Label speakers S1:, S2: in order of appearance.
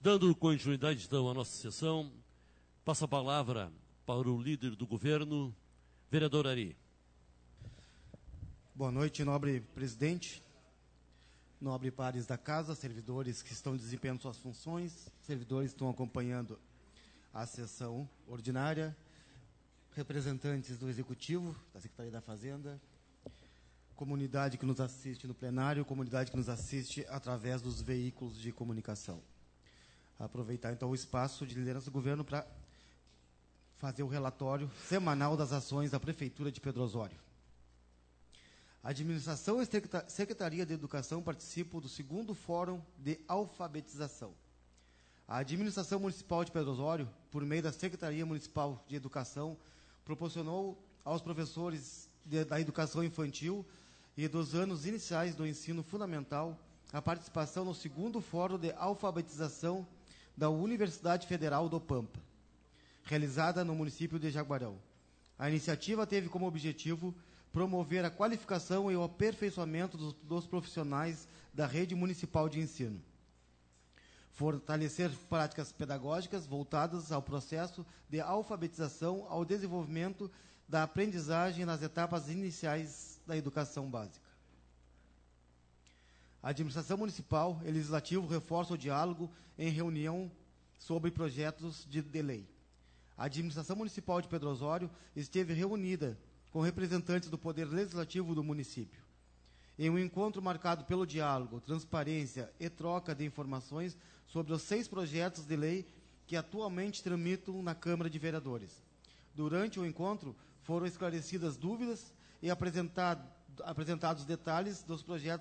S1: Dando continuidade, então, à nossa sessão, passo a palavra para o líder do governo, vereador Ari.
S2: Boa noite, nobre presidente, nobre pares da casa, servidores que estão desempenhando suas funções, servidores que estão acompanhando a sessão ordinária, representantes do Executivo, da Secretaria da Fazenda, comunidade que nos assiste no plenário, comunidade que nos assiste através dos veículos de comunicação. Aproveitar, então, o espaço de liderança do governo para fazer o relatório semanal das ações da Prefeitura de Pedro Osório. A Administração e Secretaria de Educação participam do 2º Fórum de Alfabetização. A Administração Municipal de Pedro Osório, por meio da Secretaria Municipal de Educação, proporcionou aos professores da educação infantil e dos anos iniciais do ensino fundamental a participação no 2º Fórum de Alfabetização da Universidade Federal do Pampa, realizada no município de Jaguarão. A iniciativa teve como objetivo promover a qualificação e o aperfeiçoamento dos profissionais da rede municipal de ensino, fortalecer práticas pedagógicas voltadas ao processo de alfabetização, ao desenvolvimento da aprendizagem nas etapas iniciais da educação básica. A administração municipal e legislativo reforça o diálogo em reunião sobre projetos de lei. A administração municipal de Pedro Osório esteve reunida com representantes do Poder Legislativo do município, em um encontro marcado pelo diálogo, transparência e troca de informações sobre os 6 projetos de lei que atualmente tramitam na Câmara de Vereadores. Durante o encontro, foram esclarecidas dúvidas e apresentados detalhes dos projetos